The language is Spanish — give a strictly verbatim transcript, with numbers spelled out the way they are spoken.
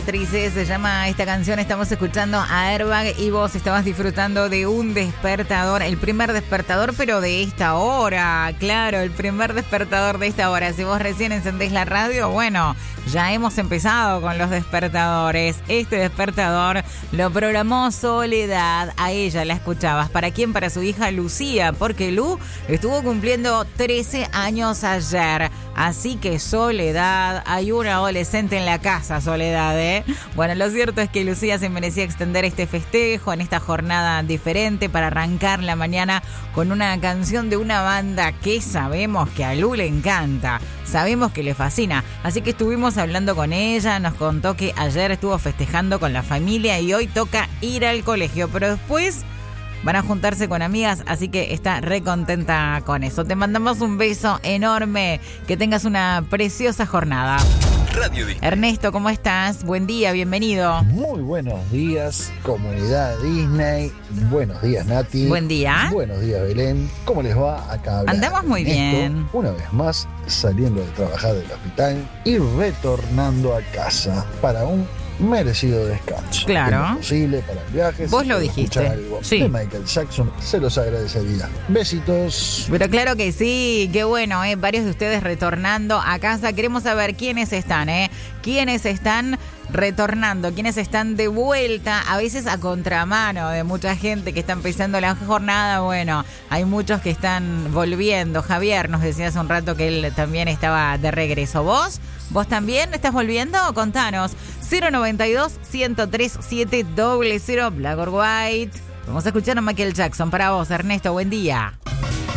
Trice se llama esta canción, estamos escuchando a Airbag y vos estabas disfrutando de un despertador, el primer despertador pero de esta hora, claro, el primer despertador de esta hora. Si vos recién encendés la radio, bueno, ya hemos empezado con los despertadores. Este despertador lo programó Soledad, a ella la escuchabas. ¿Para quién? Para su hija Lucía, porque Lu estuvo cumpliendo trece años ayer. Así que Soledad, hay una adolescente en la casa, Soledad, ¿eh? Bueno, lo cierto es que Lucía se merecía extender este festejo en esta jornada diferente para arrancar la mañana con una canción de una banda que sabemos que a Lu le encanta, sabemos que le fascina. Así que estuvimos hablando con ella, nos contó que ayer estuvo festejando con la familia y hoy toca ir al colegio, pero después van a juntarse con amigas, así que está re contenta con eso. Te mandamos un beso enorme, que tengas una preciosa jornada. Radio Disney. Ernesto, ¿cómo estás? Buen día, bienvenido. Muy buenos días, comunidad Disney. Buenos días, Nati. Buen día. Buenos días, Belén. ¿Cómo les va? Acá habla Andamos muy Ernesto, bien. Una vez más, saliendo de trabajar del hospital y retornando a casa para un merecido descanso. Claro. Es posible para el viaje. Vos si lo puedo dijiste. escuchar algo Sí. de Michael Jackson, se los agradecería. Besitos. Pero claro que sí, qué bueno, ¿eh? Varios de ustedes retornando a casa. Queremos saber quiénes están, ¿eh? Quiénes están retornando, quiénes están de vuelta, a veces a contramano de mucha gente que está empezando la jornada. Bueno, hay muchos que están volviendo. Javier nos decía hace un rato que él también estaba de regreso. ¿Vos? ¿Vos también estás volviendo? Contanos. cero noventa y dos, ciento tres, siete cero cero, Black or White. Vamos a escuchar a Michael Jackson. Para vos, Ernesto, buen día.